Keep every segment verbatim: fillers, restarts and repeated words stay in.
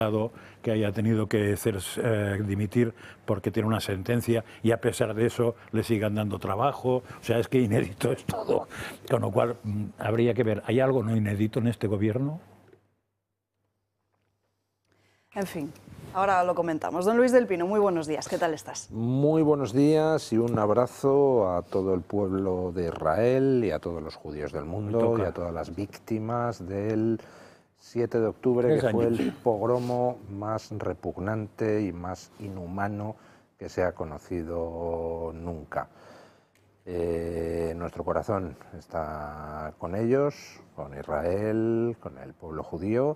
que haya tenido que hacer, eh, dimitir porque tiene una sentencia y a pesar de eso le sigan dando trabajo. O sea, es que inédito es todo. Con lo cual, mmm, habría que ver, ¿hay algo no inédito en este gobierno? En fin, ahora lo comentamos. Don Luis del Pino, muy buenos días, ¿qué tal estás? Muy buenos días y un abrazo a todo el pueblo de Israel y a todos los judíos del mundo y a todas las víctimas del siete de octubre, que fue el pogromo más repugnante y más inhumano que se ha conocido nunca. Eh, nuestro corazón está con ellos, con Israel, con el pueblo judío.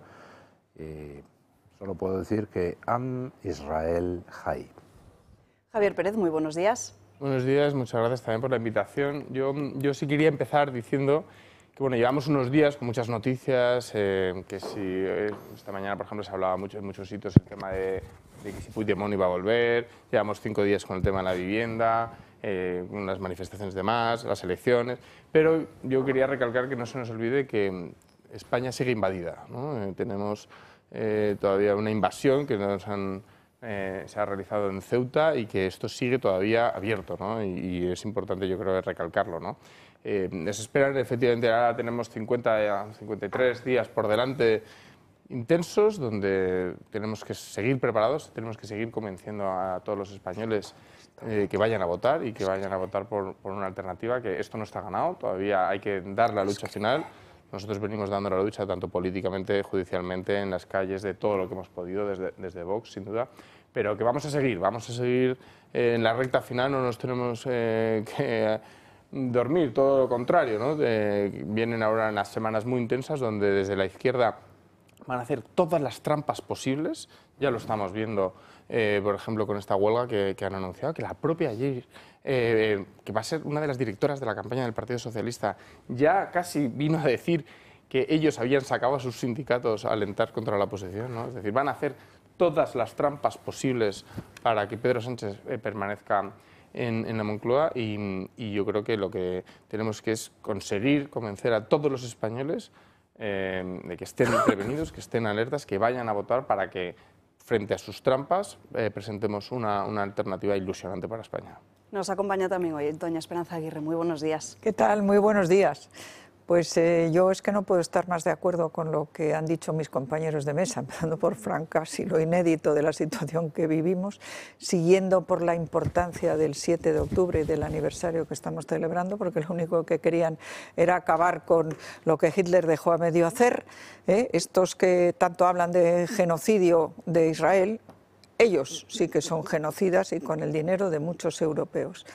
Y solo puedo decir que Am Israel Hay. Javier Pérez, muy buenos días. Buenos días, muchas gracias también por la invitación. Yo, yo sí quería empezar diciendo que bueno, llevamos unos días con muchas noticias, eh, que si eh, esta mañana, por ejemplo, se hablaba mucho en muchos sitios el tema de, de que si Puigdemont iba a volver, llevamos cinco días con el tema de la vivienda, eh, unas manifestaciones de más, las elecciones, pero yo quería recalcar que no se nos olvide que España sigue invadida, ¿no? Eh, tenemos eh, todavía una invasión que nos han, eh, se ha realizado en Ceuta y que esto sigue todavía abierto, ¿no? y, y es importante, yo creo, recalcarlo, ¿no? Eh, nos esperan, efectivamente, ahora tenemos cincuenta, cincuenta y tres días por delante intensos, donde tenemos que seguir preparados, tenemos que seguir convenciendo a todos los españoles eh, que vayan a votar y que vayan a votar por, por una alternativa, que esto no está ganado, todavía hay que dar la lucha final. Nosotros venimos dando la lucha tanto políticamente, judicialmente, en las calles, de todo lo que hemos podido, desde, desde Vox, sin duda, pero que vamos a seguir, vamos a seguir eh, en la recta final, no nos tenemos eh, que dormir, todo lo contrario, ¿no? De, vienen ahora unas semanas muy intensas donde desde la izquierda van a hacer todas las trampas posibles, ya lo estamos viendo, eh, por ejemplo, con esta huelga que, que han anunciado, que la propia ayer, eh, que va a ser una de las directoras de la campaña del Partido Socialista, ya casi vino a decir que ellos habían sacado a sus sindicatos a alentar contra la oposición, ¿no? Es decir, van a hacer todas las trampas posibles para que Pedro Sánchez eh, permanezca En, en la Moncloa y, y yo creo que lo que tenemos que es conseguir convencer a todos los españoles eh, de que estén prevenidos, que estén alertas, que vayan a votar para que frente a sus trampas eh, presentemos una, una alternativa ilusionante para España. Nos acompaña también hoy doña Esperanza Aguirre. Muy buenos días. ¿Qué tal? Muy buenos días. Pues eh, yo es que no puedo estar más de acuerdo con lo que han dicho mis compañeros de mesa, empezando por Fran Casi, lo inédito de la situación que vivimos, siguiendo por la importancia del siete de octubre y del aniversario que estamos celebrando, porque lo único que querían era acabar con lo que Hitler dejó a medio hacer, ¿eh? Estos que tanto hablan de genocidio de Israel, ellos sí que son genocidas y con el dinero de muchos europeos.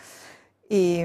Y,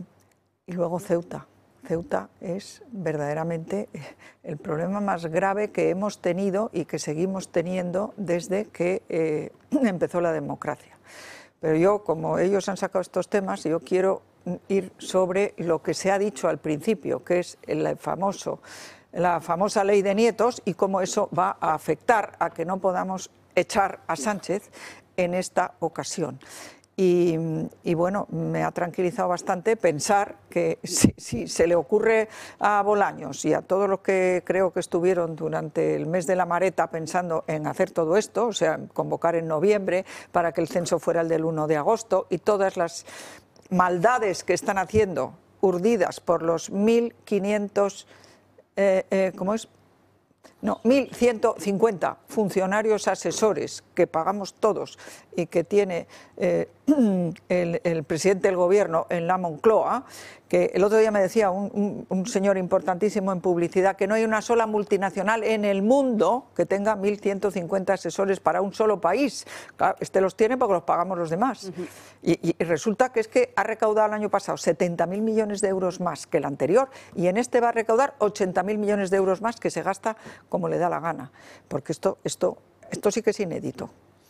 y luego Ceuta. Ceuta es verdaderamente el problema más grave que hemos tenido y que seguimos teniendo desde que eh, empezó la democracia. Pero yo, como ellos han sacado estos temas, yo quiero ir sobre lo que se ha dicho al principio, que es el famoso, la famosa ley de nietos y cómo eso va a afectar a que no podamos echar a Sánchez en esta ocasión. Y, y bueno, me ha tranquilizado bastante pensar que si, si se le ocurre a Bolaños y a todos los que creo que estuvieron durante el mes de la Mareta pensando en hacer todo esto, o sea, convocar en noviembre para que el censo fuera el del uno de agosto y todas las maldades que están haciendo, urdidas por los mil quinientos, eh, eh, ¿cómo es? No, mil ciento cincuenta funcionarios asesores que pagamos todos y que tiene eh, el, el presidente del gobierno en la Moncloa, que el otro día me decía un, un, un señor importantísimo en publicidad que no hay una sola multinacional en el mundo que tenga mil ciento cincuenta asesores para un solo país. Claro, este los tiene porque los pagamos los demás. Uh-huh. y, y resulta que es que ha recaudado el año pasado setenta mil millones de euros más que el anterior y en este va a recaudar ochenta mil millones de euros más que se gasta como le da la gana. Porque esto, esto, esto sí que es inédito.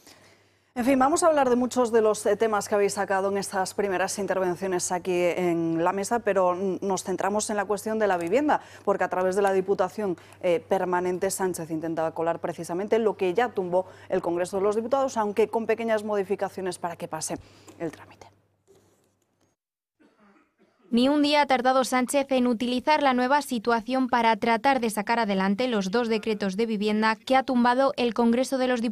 En fin, vamos a hablar de muchos de los temas que habéis sacado en estas primeras intervenciones aquí en la mesa, pero nos centramos en la cuestión de la vivienda, porque a través de la Diputación eh, Permanente Sánchez intentaba colar precisamente lo que ya tumbó el Congreso de los Diputados, aunque con pequeñas modificaciones para que pase el trámite. Ni un día ha tardado Sánchez en utilizar la nueva situación para tratar de sacar adelante los dos decretos de vivienda que ha tumbado el Congreso de los Diputados.